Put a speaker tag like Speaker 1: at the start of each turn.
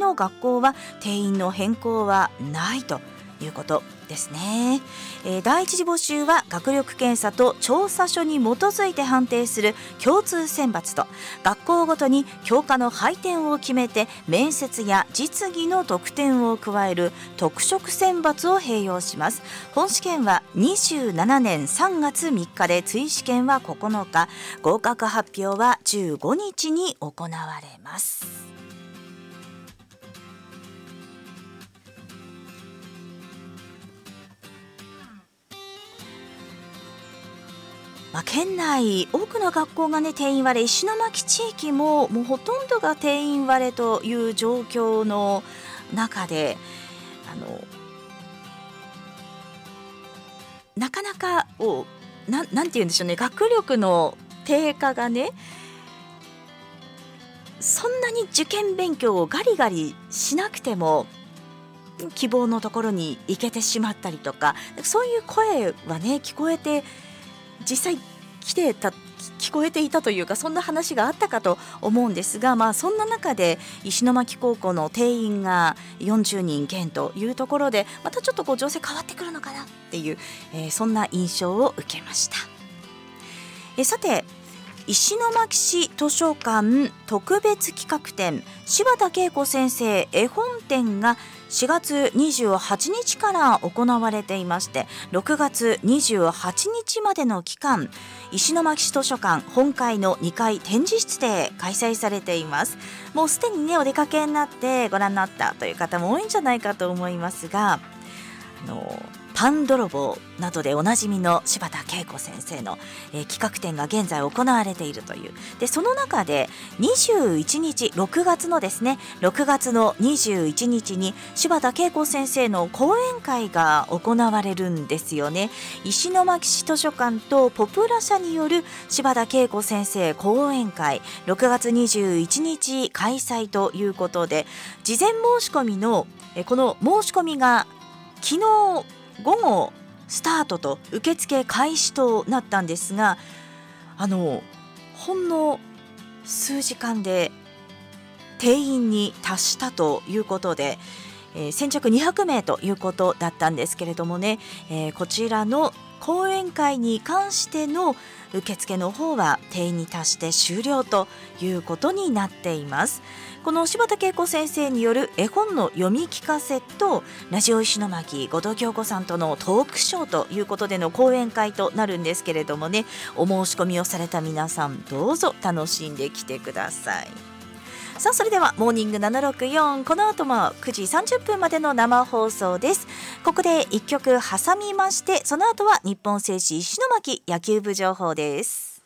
Speaker 1: の学校は定員の変更はないということですね。第一次募集は学力検査と調査書に基づいて判定する共通選抜と、学校ごとに教科の配点を決めて面接や実技の得点を加える特色選抜を併用します。本試験は27年3月3日で追試験は9日、合格発表は15日に行われます。県内多くの学校が定員割れ、石巻地域ももうほとんどが定員割れという状況の中で、なかなかなんて言うんでしょうね、学力の低下がそんなに受験勉強をガリガリしなくても希望のところに行けてしまったりとか、そういう声は聞こえて、実際聞こえていたというか、そんな話があったかと思うんですが、そんな中で石巻高校の定員が40人減というところで、またちょっと情勢変わってくるのかなっていう、そんな印象を受けました。さて、石巻市図書館特別企画展柴田恵子先生絵本展が4月28日から行われていまして、6月28日までの期間、石巻市図書館本館の2階展示室で開催されています。もうすでにお出かけになってご覧になったという方も多いんじゃないかと思いますが、パン泥棒などでおなじみの柴田恵子先生の、企画展が現在行われているという。でその中で21日6月の21日に柴田恵子先生の講演会が行われるんですよね。石巻市図書館とポプラ社による柴田恵子先生講演会、6月21日開催ということで、事前申し込みのこの申し込みが昨日午後スタートと受付開始となったんですが、ほんの数時間で定員に達したということで、先着200名ということだったんですけれどもね、こちらの講演会に関しての受付の方は定員に達して終了ということになっています。この柴田恵子先生による絵本の読み聞かせとラジオ石巻後藤京子さんとのトークショーということでの講演会となるんですけれどもね、お申し込みをされた皆さんどうぞ楽しんできてください。さあ、それではモーニング764、この後も9時30分までの生放送です。ここで1曲挟みまして、その後は日本製紙石巻野球部情報です。